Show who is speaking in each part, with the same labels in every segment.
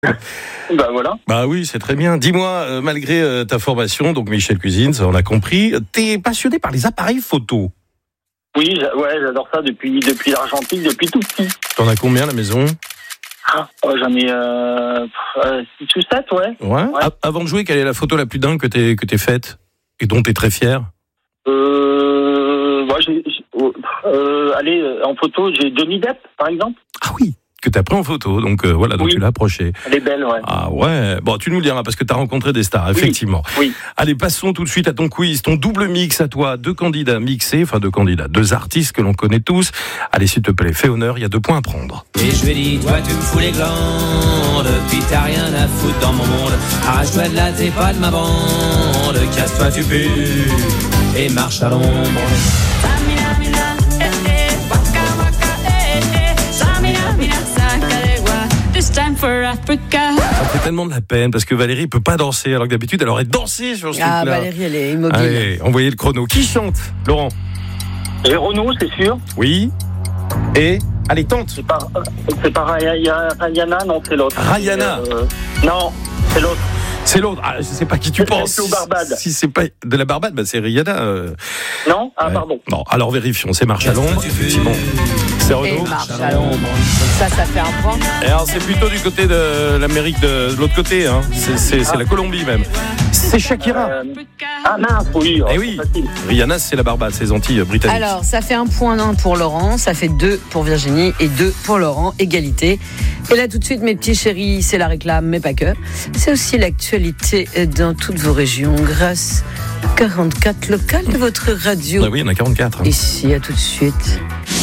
Speaker 1: Bah voilà.
Speaker 2: Bah oui, c'est très bien. Dis-moi, malgré ta formation, donc Michel Cuisine, ça on a compris, t'es passionné par les appareils photo.
Speaker 1: Oui, j'adore ça depuis l'argentique, depuis tout petit.
Speaker 2: T'en as combien à la maison ?
Speaker 1: J'en ai 6 ou 7, ouais.
Speaker 2: Ouais. Avant de jouer, quelle est la photo la plus dingue que t'es faite et dont t'es très fier ?
Speaker 1: Allez, en photo, j'ai Johnny Depp, par exemple.
Speaker 2: Ah oui, que t'as pris en photo, donc voilà, donc
Speaker 1: oui.
Speaker 2: Tu l'as approché.
Speaker 1: Elle est belle, ouais.
Speaker 2: Ah ouais, bon, tu nous le diras parce que t'as rencontré des stars, effectivement.
Speaker 1: Oui.
Speaker 2: Allez, passons tout de suite à ton quiz, ton double mix à toi, 2 candidats mixés, 2 artistes que l'on connaît tous. Allez, s'il te plaît, fais honneur, il y a 2 points à prendre.
Speaker 3: Et je lui ai dit, toi tu me fous les glandes, puis t'as rien à foutre dans mon monde. Arrache-toi de là, t'es pas de ma bande, casse-toi tu pues, et marche à l'ombre.
Speaker 2: Ça fait tellement de la peine parce que Valérie peut pas danser alors que d'habitude elle aurait dansé sur ce truc-là.
Speaker 4: Valérie, elle est immobile.
Speaker 2: Allez, envoyez le chrono. Qui chante, Laurent ?
Speaker 1: Et Renaud, c'est sûr.
Speaker 2: Oui. Et allez, tente.
Speaker 1: C'est pas Rihanna, non, c'est l'autre.
Speaker 2: Rihanna.
Speaker 1: Non, c'est l'autre.
Speaker 2: C'est l'autre. Ah, je sais pas qui tu penses.
Speaker 1: C'est au Barbade.
Speaker 2: Si c'est pas de la Barbade, bah c'est Rihanna.
Speaker 1: Non, pardon.
Speaker 2: Non, alors vérifions. C'est Marche à l'ombre. Effectivement. C'est Renaud.
Speaker 4: Et Marche à l'ombre. Donc ça fait un point.
Speaker 2: Et alors c'est plutôt du côté de l'Amérique de l'autre côté, hein. C'est la Colombie même. C'est Shakira.
Speaker 1: Mince, oui.
Speaker 2: Eh oui. Rihanna, c'est la Barbade, c'est les Antilles britanniques.
Speaker 4: Alors, ça fait 1 point pour Laurent, ça fait 2 pour Virginie et 2 pour Laurent, égalité. Et là, tout de suite, mes petits chéris, c'est la réclame, mais pas que. C'est aussi l'actualité dans toutes vos régions, grâce aux 44 locales de votre radio.
Speaker 2: Ah oui, il y en a 44.
Speaker 4: Ici, à tout de suite.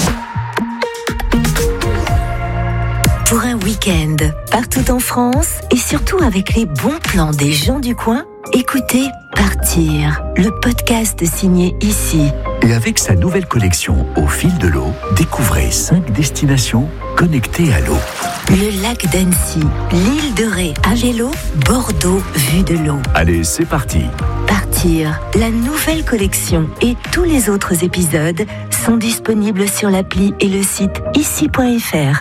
Speaker 5: Pour un week-end, partout en France, et surtout avec les bons plans des gens du coin, écoutez Partir, le podcast signé Ici.
Speaker 6: Et avec sa nouvelle collection Au fil de l'eau, découvrez 5 destinations connectées à l'eau.
Speaker 5: Le lac d'Annecy, l'île de Ré à vélo, Bordeaux vue de l'eau.
Speaker 6: Allez, c'est parti.
Speaker 5: Partir, la nouvelle collection et tous les autres épisodes sont disponibles sur l'appli et le site ici.fr.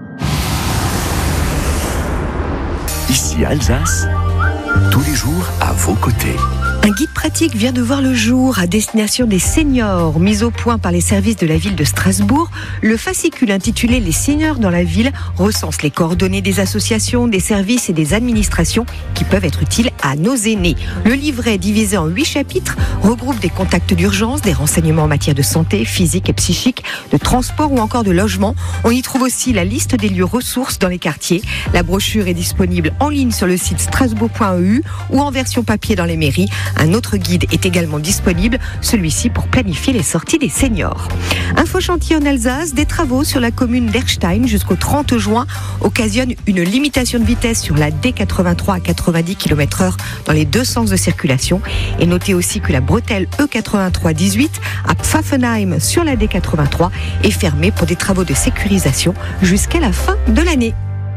Speaker 6: Ici Alsace, tous les jours à vos côtés.
Speaker 7: Un guide pratique vient de voir le jour à destination des seniors. Mis au point par les services de la ville de Strasbourg, le fascicule intitulé « Les seniors dans la ville » recense les coordonnées des associations, des services et des administrations qui peuvent être utiles à nos aînés. Le livret, divisé en 8 chapitres, regroupe des contacts d'urgence, des renseignements en matière de santé, physique et psychique, de transport ou encore de logement. On y trouve aussi la liste des lieux ressources dans les quartiers. La brochure est disponible en ligne sur le site strasbourg.eu ou en version papier dans les mairies. Un autre guide est également disponible, celui-ci pour planifier les sorties des seniors. Info chantier en Alsace, des travaux sur la commune d'Erstein jusqu'au 30 juin occasionnent une limitation de vitesse sur la D83 à 90 km/h dans les 2 sens de circulation. Et notez aussi que la bretelle E83-18 à Pfaffenheim sur la D83 est fermée pour des travaux de sécurisation jusqu'à la fin de l'année.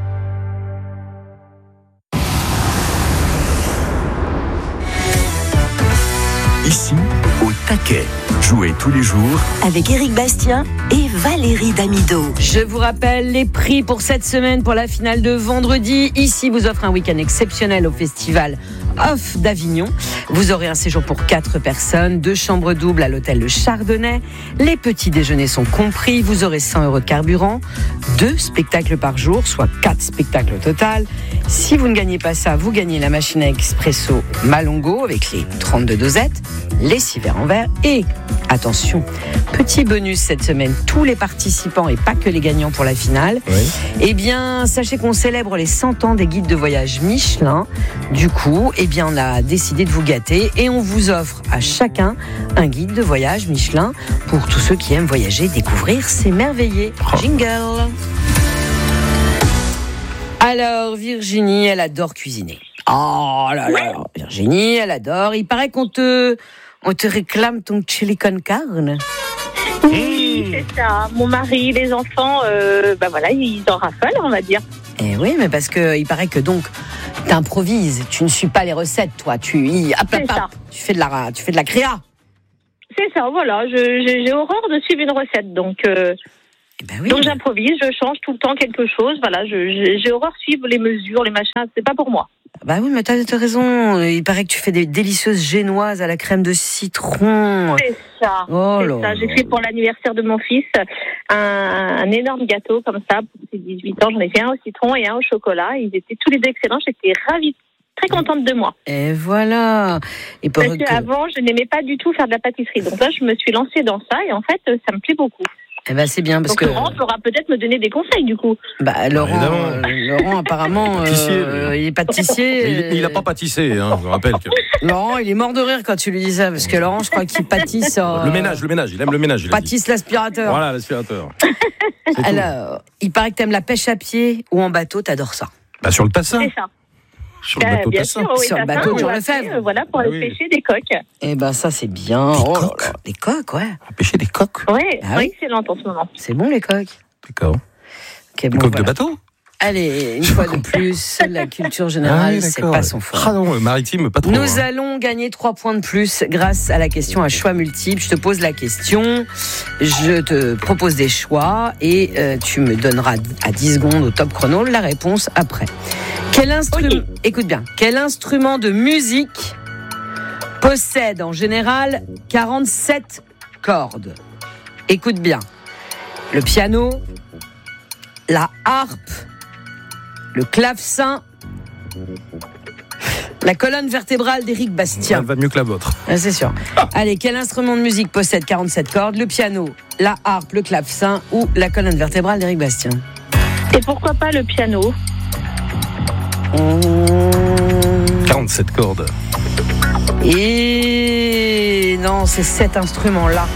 Speaker 6: Ici, au taquet. Jouez tous les jours
Speaker 5: Avec Éric Bastien et Valérie Damido.
Speaker 4: Je vous rappelle les prix pour cette semaine pour la finale de vendredi. Ici vous offre un week-end exceptionnel au festival Off d'Avignon. Vous aurez un séjour pour 4 personnes, 2 chambres doubles à l'hôtel Le Chardonnay. Les petits déjeuners sont compris. Vous aurez 100 € de carburant, 2 spectacles par jour, soit 4 spectacles au total. Si vous ne gagnez pas ça, vous gagnez la machine à expresso Malongo avec les 32 dosettes, les 6 verres en verre et, attention, petit bonus cette semaine, tous les participants et pas que les gagnants pour la finale.
Speaker 2: Oui.
Speaker 4: Eh bien, sachez qu'on célèbre les 100 ans des guides de voyage Michelin. Du coup, eh bien, on a décidé de vous gâter et on vous offre à chacun un guide de voyage Michelin pour tous ceux qui aiment voyager, découvrir, s'émerveiller. Jingle. Alors, Virginie, elle adore cuisiner. Oh là là, Virginie, elle adore. Il paraît qu'on te réclame ton chili con carne.
Speaker 8: Oui, c'est ça. Mon mari, les enfants, voilà, ils en raffolent, on va dire.
Speaker 4: Eh oui, mais parce que il paraît que donc t'improvises, tu ne suis pas les recettes, toi. Tu fais de la créa.
Speaker 8: C'est ça, voilà. J'ai horreur de suivre une recette, donc
Speaker 4: Ben oui.
Speaker 8: Donc j'improvise, je change tout le temps quelque chose. Voilà, j'ai horreur de suivre les mesures, les machins. C'est pas pour moi.
Speaker 4: Bah oui, mais t'as raison. Il paraît que tu fais des délicieuses génoises à la crème de citron.
Speaker 8: C'est ça.
Speaker 4: Oh
Speaker 8: c'est
Speaker 4: là
Speaker 8: ça.
Speaker 4: là.
Speaker 8: J'ai fait pour l'anniversaire de mon fils un énorme gâteau comme ça pour ses 18 ans. J'en ai fait un au citron et un au chocolat. Ils étaient tous les deux excellents. J'étais ravie, très contente de moi.
Speaker 4: Et voilà. Et
Speaker 8: Parce qu'avant, je n'aimais pas du tout faire de la pâtisserie. Donc là, je me suis lancée dans ça et en fait, ça me plaît beaucoup.
Speaker 4: Eh ben c'est bien parce
Speaker 8: donc
Speaker 4: que
Speaker 8: Laurent pourra peut-être me donner des conseils du coup.
Speaker 4: Bah Laurent apparemment il est pâtissier.
Speaker 2: Il n'a pas pâtissé, hein, je vous rappelle que.
Speaker 4: Laurent, il est mort de rire quand tu lui dis ça parce que Laurent, je crois qu'il pâtisse.
Speaker 2: Le ménage, il aime le ménage.
Speaker 4: Pâtisse l'aspirateur.
Speaker 2: Voilà, l'aspirateur.
Speaker 4: Alors, il paraît que t'aimes la pêche à pied ou en bateau, t'adores ça.
Speaker 2: Bah sur le Tassin.
Speaker 8: C'est ça.
Speaker 2: Sur le bateau
Speaker 8: bien
Speaker 2: Tassin.
Speaker 8: sûr, oui,
Speaker 4: Sur le bateau de Jean Lefebvre.
Speaker 8: Voilà, pour aller pêcher des coques.
Speaker 4: Eh ben ça c'est bien.
Speaker 2: Coques.
Speaker 4: Des coques, ouais.
Speaker 2: Pêcher des coques.
Speaker 8: Oui,
Speaker 4: Ah oui.
Speaker 8: excellente en ce moment.
Speaker 4: C'est bon les coques.
Speaker 2: D'accord.
Speaker 4: Okay,
Speaker 2: Des
Speaker 4: bon,
Speaker 2: coques
Speaker 4: voilà.
Speaker 2: de bateau.
Speaker 4: Allez, une fois de plus, la culture générale, c'est pas son fort.
Speaker 2: Ah non, maritime, pas trop.
Speaker 4: Nous allons gagner 3 points de plus grâce à la question à choix multiples. Je te pose la question, je te propose des choix et tu me donneras à 10 secondes au top chrono la réponse après. Écoute bien, quel instrument de musique possède en général 47 cordes? Écoute bien, le piano, la harpe, le clavecin, la colonne vertébrale d'Éric Bastien.
Speaker 2: Elle va mieux que la vôtre.
Speaker 4: Ah, c'est sûr. Allez, quel instrument de musique possède 47 cordes? Le piano, la harpe, le clavecin ou la colonne vertébrale d'Éric Bastien?
Speaker 8: Et pourquoi pas le piano?
Speaker 2: 47 cordes.
Speaker 4: Et non, c'est cet instrument-là.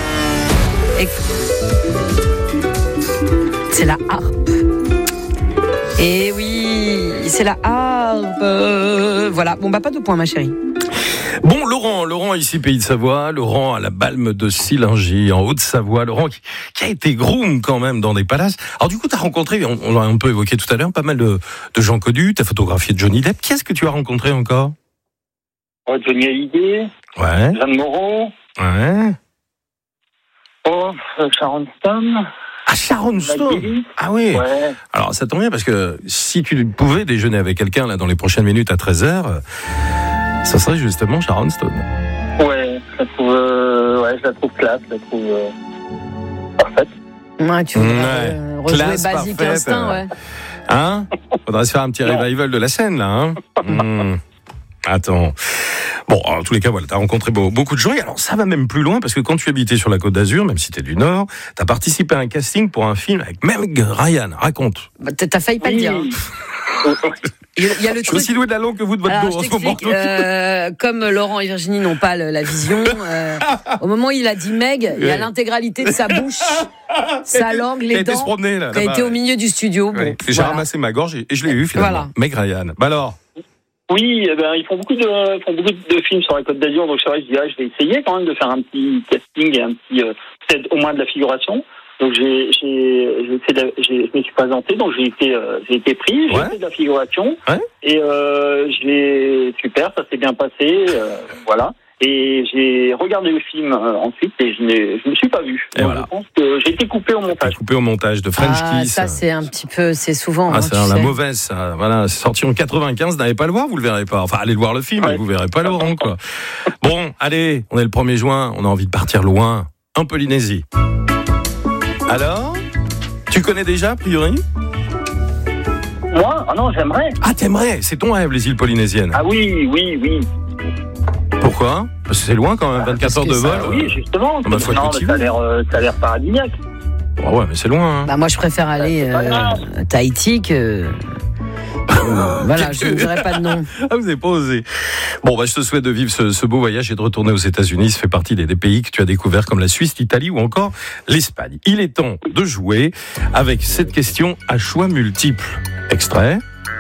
Speaker 4: C'est la harpe. Et oui, c'est la harpe. Voilà. Bon, bah, pas de points, ma chérie.
Speaker 2: Bon, Laurent ici, Pays de Savoie. Laurent à la Balme de Sillingy, en Haute-Savoie. Laurent qui a été groom quand même dans des palaces. Alors du coup, tu as rencontré, on l'a un peu évoqué tout à l'heure, pas mal de gens connus. Tu as photographié Johnny Depp. Qui est-ce que tu as rencontré encore?
Speaker 1: Johnny Hallyday.
Speaker 2: Ouais.
Speaker 1: Jeanne Moreau.
Speaker 2: Ouais.
Speaker 1: Sharon Stone.
Speaker 2: Ah, Sharon Stone. Ah oui.
Speaker 1: Ouais.
Speaker 2: Alors ça tombe bien parce que si tu pouvais déjeuner avec quelqu'un là dans les prochaines minutes à 13h, ça serait justement Sharon Stone.
Speaker 1: Ouais, je la trouve classe, je la trouve parfaite.
Speaker 4: Ouais, tu voudrais rejouer
Speaker 2: Classe
Speaker 4: Basique
Speaker 2: parfaite,
Speaker 4: Instinct, ouais.
Speaker 2: Hein? Faudrait se faire un petit revival de la scène là, hein? Attends. Bon, en tous les cas, voilà, t'as rencontré beaucoup de gens. Et alors, ça va même plus loin, parce que quand tu habitais sur la Côte d'Azur, même si t'es du Nord, t'as participé à un casting pour un film avec Meg Ryan. Raconte.
Speaker 4: Bah, t'as failli pas le dire. Il y a le
Speaker 2: Je suis aussi doué de la langue que vous de votre dos en ce moment.
Speaker 4: Comme Laurent et Virginie n'ont pas la vision, au moment où il a dit Meg, il y a l'intégralité de sa bouche, sa langue, les dents, qui a été au milieu du studio. Bon,
Speaker 2: j'ai ramassé ma gorge et je l'ai eu finalement. Voilà. Meg Ryan. Bah alors.
Speaker 1: Oui, ils font beaucoup de films sur la Côte d'Azur, donc c'est vrai que je vais essayer quand même de faire un petit casting et un petit peut-être au moins de la figuration. Donc je me suis présenté, donc j'ai été pris, j'ai fait de la figuration et super, ça s'est bien passé, voilà. Et j'ai regardé le film ensuite et je me suis pas vu.
Speaker 2: Et
Speaker 1: donc
Speaker 2: voilà.
Speaker 1: Je pense que j'ai été coupé au montage.
Speaker 2: Coupé au montage de French Kiss.
Speaker 4: Ça c'est un petit peu, c'est souvent.
Speaker 2: C'est la mauvaise. Ça. Voilà, c'est sorti en 95. N'allez pas le voir, vous le verrez pas. Enfin, allez le voir le film, mais vous verrez pas Laurent quoi. Bon, allez, on est le 1er juin, on a envie de partir loin, en Polynésie. Alors, tu connais déjà a priori?
Speaker 1: Moi? Ah non, j'aimerais.
Speaker 2: Ah, t'aimerais? C'est ton rêve, les îles polynésiennes?
Speaker 1: Ah oui.
Speaker 2: Pourquoi? Parce que c'est loin quand même, 24 heures de vol.
Speaker 1: Oui, justement.
Speaker 2: Bah, faut être motivé.
Speaker 1: Ça a l'air paradisiaque.
Speaker 2: Oh ouais, mais c'est loin. Hein.
Speaker 4: Bah moi, je préfère aller à Tahiti que. Voilà, je ne dirais pas de nom.
Speaker 2: Ah, vous n'avez pas osé. Bon, bah, je te souhaite de vivre ce beau voyage et de retourner aux États-Unis. Ça fait partie des pays que tu as découverts comme la Suisse, l'Italie ou encore l'Espagne. Il est temps de jouer avec cette question à choix multiples. Extrait.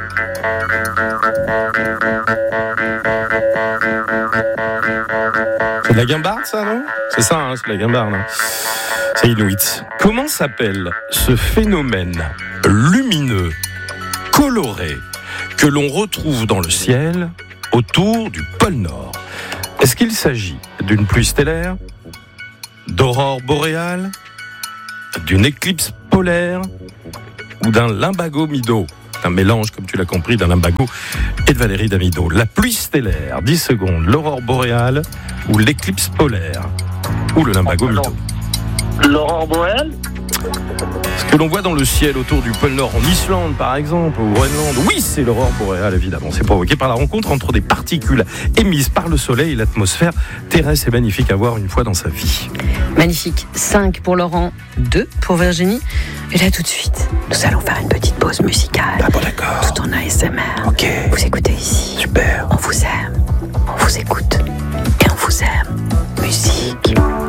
Speaker 2: C'est de la guimbarde, ça, non? C'est ça, hein, c'est de la guimbarde. Hein. C'est Inuit. Comment s'appelle ce phénomène lumineux, coloré, que l'on retrouve dans le ciel autour du pôle Nord? Est-ce qu'il s'agit d'une pluie stellaire, d'aurore boréale, d'une éclipse polaire ou d'un limbago-mido? Un mélange, comme tu l'as compris, d'un limbago et de Valérie Damido. La pluie stellaire, 10 secondes, l'aurore boréale ou l'éclipse polaire ou le limbago-mido?
Speaker 1: L'aurore boréale.
Speaker 2: Ce que l'on voit dans le ciel autour du pôle Nord, en Islande par exemple, ou au Groenland, oui, c'est l'aurore boréale évidemment. C'est provoqué par la rencontre entre des particules émises par le soleil et l'atmosphère terrestre. C'est magnifique à voir une fois dans sa vie.
Speaker 4: Magnifique. 5 pour Laurent, 2 pour Virginie. Et là, tout de suite, nous allons faire une petite pause musicale.
Speaker 2: Ah bon, d'accord.
Speaker 4: Tout en ASMR.
Speaker 2: Ok.
Speaker 4: Vous écoutez ici.
Speaker 2: Super.
Speaker 4: On vous aime, on vous écoute et on vous aime. Musique.